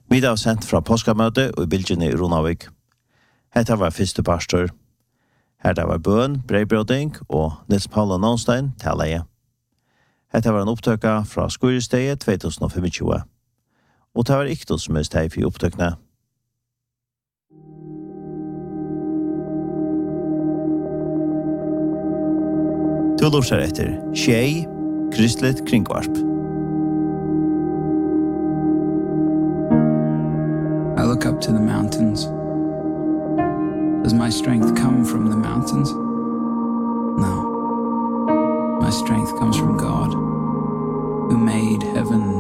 Vi har sendt fra påskamøte og i bildene i Ronavik. Hetta var første pastor. Her var bøn, brevbrøding og Nils Paula Nånstein taleie. Hetta var en opptøkka fra skolesteget 2025. Og det var ikke som er steg for opptøkene. Du lorser etter Tjei, Kristelig Kringvarp. I look up to the mountains. Does my strength come from the mountains? No. My strength comes from God, who made heaven